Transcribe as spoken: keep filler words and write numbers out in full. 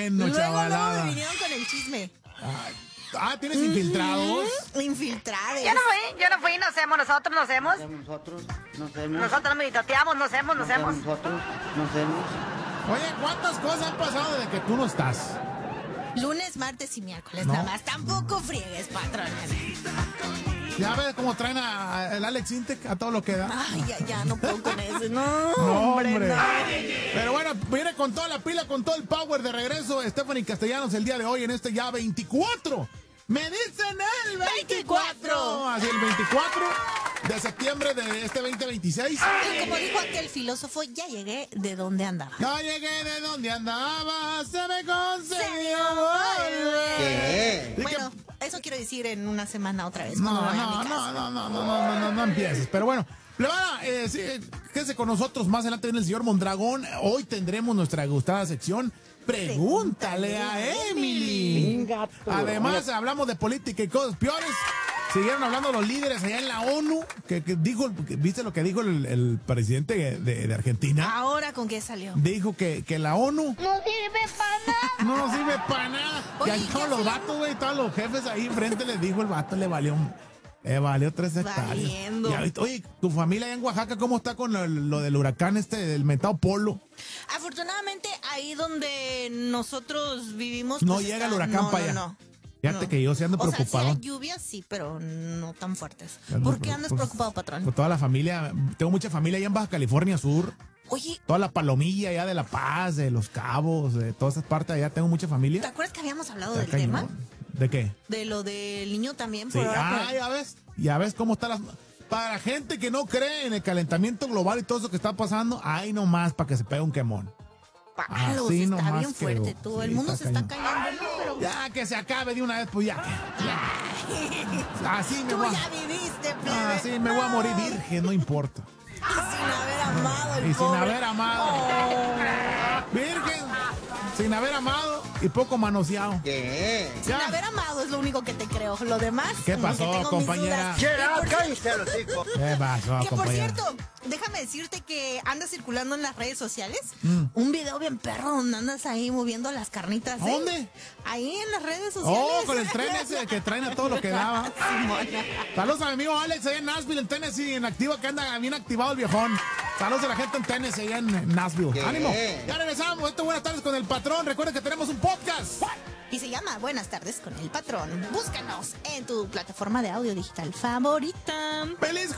bueno, Luego, chavalada. luego me vinieron con el chisme. Ay, ah, ¿tienes infiltrados? Mm, infiltrados. Yo no fui, yo no fui, nos hemos, nosotros nos hemos. Nosotros nos hemos. Nosotros meditateamos, nos hemos, nos hemos. Nosotros nos hemos. Oye, ¿cuántas cosas han pasado desde que tú no estás? Lunes, martes y miércoles, No. nada más. Tampoco friegues, patrona. Ya ves cómo traen a, a el Alex Intec a todo lo que da. Ay, ya, ya, no puedo con eso. No, No, hombre, hombre. no. Pero bueno, viene con toda la pila, con todo el power de regreso. Stephanie Castellanos el día de hoy en este ya veinticuatro. Me dicen el veinticuatro. Así el veinticuatro de septiembre de este veinte veintiséis. Y como dijo aquel filósofo, ya llegué de donde andaba. Ya llegué de donde andaba, se me concedió volver. ¿Qué? Y que- Bueno, eso quiero decir en una semana otra vez. No, cuando no, vaya a no, mi no, casa. no, no, no, no, no, no empieces. Pero bueno, le van a, eh, sí, quédese con nosotros. Más adelante viene el señor Mondragón. Hoy tendremos nuestra gustada sección. Pregúntale a Emily. Además, hablamos de política y cosas peores. Siguieron hablando los líderes allá en la ONU. Que, que dijo, que- ¿viste lo que dijo el, el presidente de, de Argentina? Ahora, ¿con qué salió? Dijo que, que la ONU No sirve para nada. no nos sirve para nada. Oye, y ahí ¿qué todos los hacen? vatos, güey, todos los jefes ahí enfrente les dijo el vato, le valió un- le valió tres hectáreas. Valiendo. Y ahorita, oye, tu familia allá en Oaxaca, ¿cómo está con lo, lo del huracán este, del mentado Polo? Afortunadamente, ahí donde nosotros vivimos. No pues, llega está- el huracán no, para no, allá. no. Fíjate No. que yo sí ando O sea, preocupado. sí hay lluvias, sí, pero no tan fuertes. Ando ¿Por qué pre- andas pues, preocupado, patrón? Con toda la familia, tengo mucha familia allá en Baja California Sur, Oye, toda la Palomilla allá de La Paz, de Los Cabos, de todas esas partes allá, tengo mucha ¿te familia. acuerdas que habíamos hablado Está del cañón. tema? ¿De qué? De lo del niño también. Sí, Por ahora, ah, pues, ya ves, ya ves cómo está las... Para gente que no cree en el calentamiento global y todo eso que está pasando, ahí nomás para que se pegue un quemón. palos, así está nomás bien fuerte quedó. tú. El Sí, mundo está se está cañón. cayendo, ¿no? Pero Ya que se acabe de una vez, pues ya. ya. Así me tú voy a... ya viviste, plebe. Ah, sí, me voy a morir virgen, no importa. Y sin haber amado el Y sin pobre. haber amado. Virgen, sin haber amado y poco manoseado. ¿Qué? Sin Ya. haber amado es lo único que te creo. Lo demás, ¿Qué como pasó, que tengo mis compañera? dudas. Y por ¡Cállate los hijos! ¿Qué pasó, Que por compañera? cierto, déjame decirte que anda circulando en las redes sociales Mm. un video bien perro donde andas ahí moviendo las carnitas. ¿eh? ¿Dónde? Ahí en las redes sociales. Oh, con el tren ese que traen a todo lo que daba. Simona. Saludos a mi amigo Alex allá en Nashville, en Tennessee, en activo, que anda bien activado el viejón. Saludos a la gente en Tennessee, allá en Nashville. ¿Qué? ¡Ánimo! Ya regresamos. Esto, buenas tardes con el patrón. Recuerden que tenemos un podcast. Y se llama Buenas tardes con el patrón. Búscanos en tu plataforma de audio digital favorita. ¡Feliz